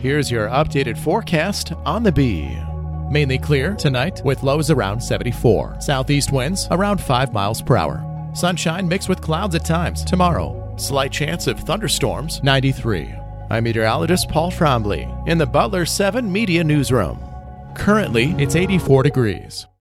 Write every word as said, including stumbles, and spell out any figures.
Here's your updated forecast on the Bee. Mainly clear tonight with lows around seventy-four. Southeast winds around five miles per hour. Sunshine mixed with clouds at times tomorrow. Slight chance of thunderstorms, ninety-three. I'm meteorologist Paul Trombley in the Butler seven Media Newsroom. Currently, it's eighty-four degrees.